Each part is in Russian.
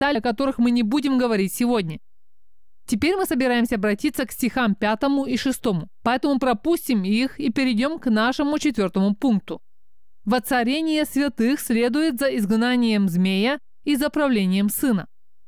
детали, о которых мы не будем говорить сегодня. Теперь мы собираемся обратиться к стихам 5 и 6, поэтому пропустим их и перейдем к нашему 4 пункту. Воцарение святых следует за изгнанием змея и за правлением сына.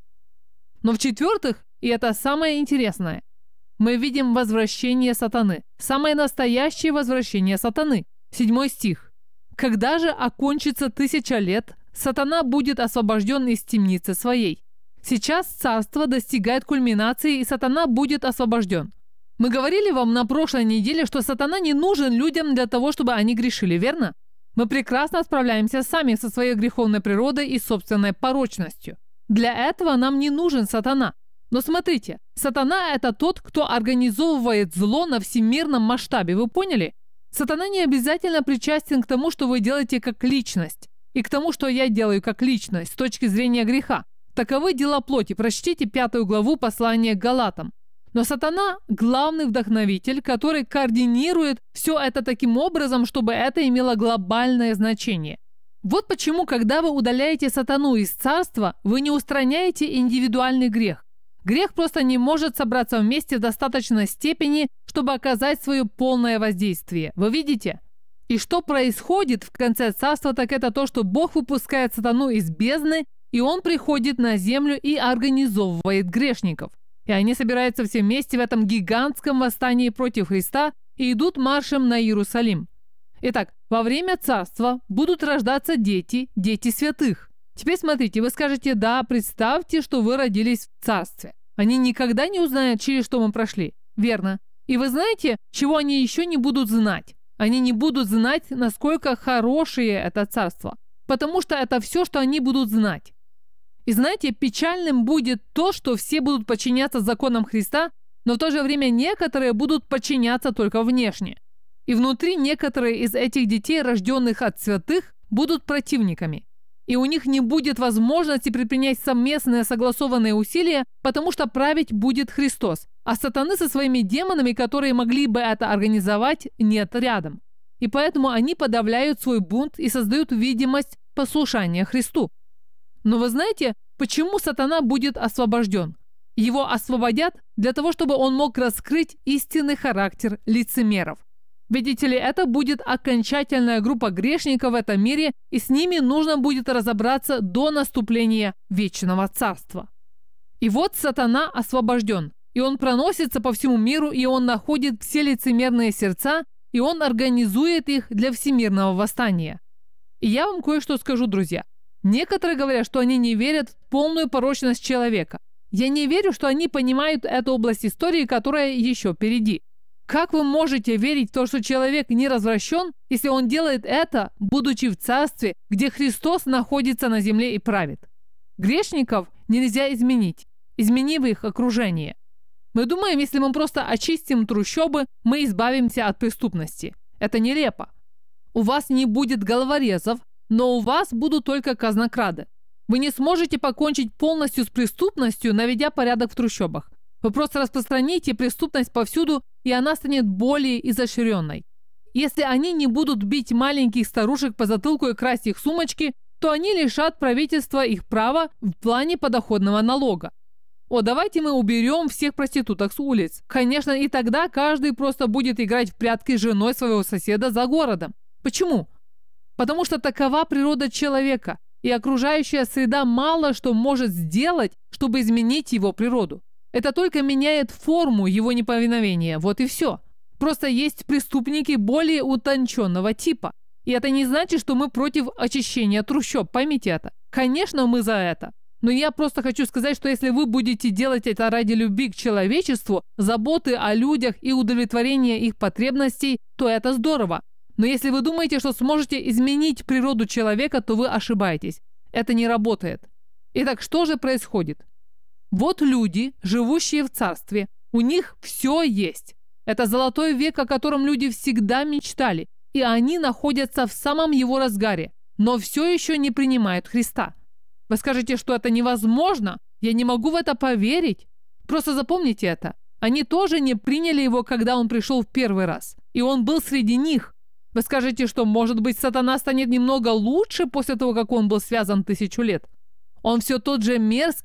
Но в-четвертых, и это самое интересное, мы видим возвращение сатаны, самое настоящее возвращение сатаны. 7 стих. «Когда же окончится 1000 лет, сатана будет освобожден из темницы своей». Сейчас царство достигает кульминации, и сатана будет освобожден. Мы говорили вам на прошлой неделе, что сатана не нужен людям для того, чтобы они грешили, верно? Мы прекрасно справляемся сами со своей греховной природой и собственной порочностью. Для этого нам не нужен сатана. Но смотрите, сатана – это тот, кто организовывает зло на всемирном масштабе, вы поняли? Сатана не обязательно причастен к тому, что вы делаете как личность, и к тому, что я делаю как личность с точки зрения греха. Таковы дела плоти. Прочтите 5 главу послания к Галатам. Но сатана – главный вдохновитель, который координирует все это таким образом, чтобы это имело глобальное значение. Вот почему, когда вы удаляете сатану из царства, вы не устраняете индивидуальный грех. Грех просто не может собраться вместе в достаточной степени, чтобы оказать свое полное воздействие. Вы видите? И что происходит в конце царства, так это то, что Бог выпускает сатану из бездны, и он приходит на землю и организовывает грешников. И они собираются все вместе в этом гигантском восстании против Христа и идут маршем на Иерусалим. Итак, во время царства будут рождаться дети, дети святых. Теперь смотрите, вы скажете: да, представьте, что вы родились в царстве. Они никогда не узнают, через что мы прошли. Верно. И вы знаете, чего они еще не будут знать? Они не будут знать, насколько хорошее это царство. Потому что это все, что они будут знать. И знаете, печальным будет то, что все будут подчиняться законам Христа, но в то же время некоторые будут подчиняться только внешне. И внутри некоторые из этих детей, рожденных от святых, будут противниками. И у них не будет возможности предпринять совместные согласованные усилия, потому что править будет Христос. А сатаны со своими демонами, которые могли бы это организовать, нет рядом. И поэтому они подавляют свой бунт и создают видимость послушания Христу. Но вы знаете, почему сатана будет освобожден? Его освободят для того, чтобы он мог раскрыть истинный характер лицемеров. Видите ли, это будет окончательная группа грешников в этом мире, и с ними нужно будет разобраться до наступления вечного царства. И вот сатана освобожден, и он проносится по всему миру, и он находит все лицемерные сердца, и он организует их для всемирного восстания. И я вам кое-что скажу, друзья. Некоторые говорят, что они не верят в полную порочность человека. Я не верю, что они понимают эту область истории, которая еще впереди. Как вы можете верить в то, что человек не развращен, если он делает это, будучи в царстве, где Христос находится на земле и правит? Грешников нельзя изменить, изменив их окружение. Мы думаем, если мы просто очистим трущобы, мы избавимся от преступности. Это нелепо. У вас не будет головорезов, но у вас будут только казнокрады. Вы не сможете покончить полностью с преступностью, наведя порядок в трущобах. Вы просто распространите преступность повсюду, и она станет более изощренной. Если они не будут бить маленьких старушек по затылку и красть их сумочки, то они лишат правительства их права в плане подоходного налога. Давайте мы уберем всех проституток с улиц. Конечно, и тогда каждый просто будет играть в прятки с женой своего соседа за городом. Почему? Потому что такова природа человека, и окружающая среда мало что может сделать, чтобы изменить его природу. Это только меняет форму его неповиновения, вот и все. Просто есть преступники более утонченного типа. И это не значит, что мы против очищения трущоб, поймите это. Конечно, мы за это. Но я просто хочу сказать, что если вы будете делать это ради любви к человечеству, заботы о людях и удовлетворения их потребностей, то это здорово. Но если вы думаете, что сможете изменить природу человека, то вы ошибаетесь. Это не работает. Итак, что же происходит? Вот люди, живущие в царстве, у них все есть. Это золотой век, о котором люди всегда мечтали, и они находятся в самом его разгаре, но все еще не принимают Христа. Вы скажете, что это невозможно? Я не могу в это поверить. Просто запомните это. Они тоже не приняли его, когда он пришел в первый раз, и он был среди них. Вы скажете, что, может быть, сатана станет немного лучше после того, как он был связан 1000 лет? Он все тот же мерзкий